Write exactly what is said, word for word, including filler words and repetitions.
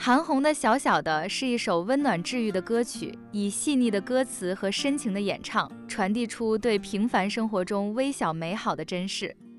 韩红的《小小的》是一首温暖治愈的歌曲，以细腻的歌词和深情的演唱，传递出对平凡生活中微小美好的珍视。